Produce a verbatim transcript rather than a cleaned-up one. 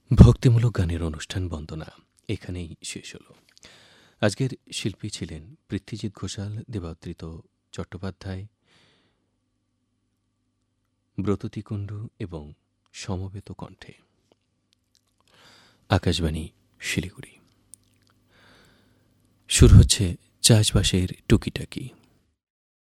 ভক্তিমূলক গানের অনুষ্ঠান বন্দনা এখানেই শেষ হল। আজকের শিল্পী ছিলেন পৃথ্বীজিৎ ঘোষাল, দেবাদৃত চট্টোপাধ্যায়, ব্রততী কুণ্ডু এবং সমবেত কণ্ঠে। আকাশবাণী শিলিগুড়ি। শুরু হচ্ছে চাষবাসের টুকিটাকি।